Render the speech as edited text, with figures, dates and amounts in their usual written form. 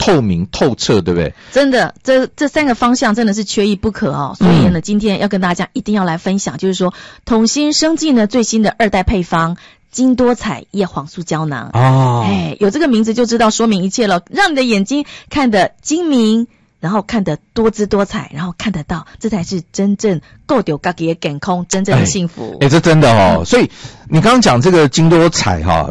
透明透彻，对不对？ 真的，这三个方向真的是缺一不可哦。所以呢，今天要跟大家一定要来分享，就是说统新生技呢最新的2代配方金多彩叶黄素胶囊哦，有这个名字就知道说明一切了，让你的眼睛看得精明，然后看得多姿多彩，然后看得到，这才是真正够丢自己的健康，真正的幸福。 这真的哦。所以你刚刚讲这个金多彩哈，